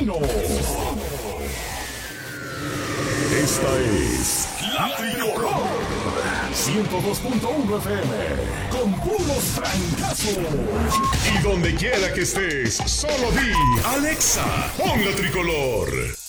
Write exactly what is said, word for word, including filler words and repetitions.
Asesino. Esta es La Tricolor ciento dos punto uno F M con puros francazos. Y donde quiera que estés, solo di Alexa, pon La Tricolor.